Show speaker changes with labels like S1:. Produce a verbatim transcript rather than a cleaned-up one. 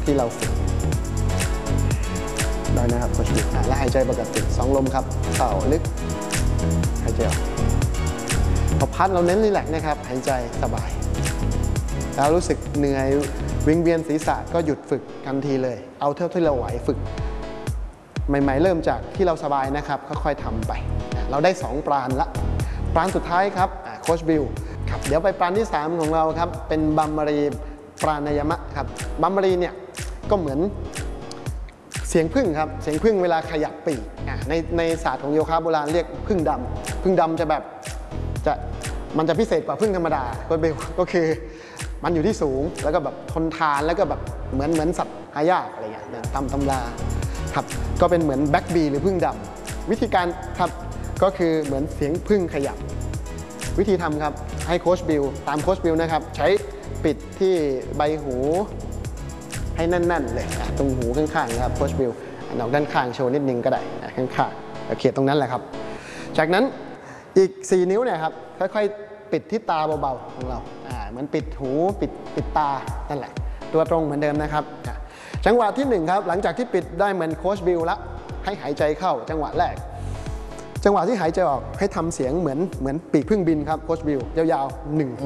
S1: ที่เราฝึกได้นะครับโคชบิวและหายใจปกติสองลมครับเข้าลึกหายใจออกพอพัดเราเน้นรีแลกซ์นะครับหายใจสบายแล้วรู้สึกเหนื่อยวิงเวียนศีรษะก็หยุดฝึกทันทีเลยเอาเท่าที่เราไหวฝึกใหม่ๆเริ่มจากที่เราสบายนะครับค่อยๆทำไปเราได้สองปราณละปราณสุดท้ายครับโคชบิวครับเดี๋ยวไปปราณที่สามของเราครับเป็นบัมมารีปราณายมะครับบัมมารีเนี่ยก็เหมือนเสียงพึ่งครับเสียงพึ่งเวลาขยับปีกในในศาสตร์ของโยคะโบราณเรียกพึ่งดำพึ่งดำจะแบบจะมันจะพิเศษกว่าพึ่งธรรมดาก็เบลก็คือมันอยู่ที่สูงแล้วก็แบบทนทานแล้วก็แบบเหมือนเหมือนสัตว์หายากอะไรเงี้ยตามตำราครับก็เป็นเหมือนแบ็กบีหรือพึ่งดำวิธีการครับก็คือเหมือนเสียงพึ่งขยับวิธีทำครับให้โค้ชบิวตามโค้ชบิวนะครับใช้ปิดที่ใบหูให้แน่นๆเลยตรงหูข้างๆนะครับโค้ชบิวเอาด้านข้างโชว์นิดนึงก็ได้ข้างๆโอเคตรงนั้นแหละครับจากนั้นอีกสี่นิ้วเนี่ยครับค่อยๆปิดที่ตาเบาๆของเราเหมือนปิดหูปิดปิดตานั่นแหละตัวตรงเหมือนเดิมนะครับจังหวะที่หนึ่งครับหลังจากที่ปิดได้เหมือนโค้ชบิวแล้วให้หายใจเข้าจังหวะแรกจังหวะที่หายใจออกให้ทำเสียงเหมือนเหมือนปีกพึ่งบินครับโค้ชบิวยาวๆหนึ่ง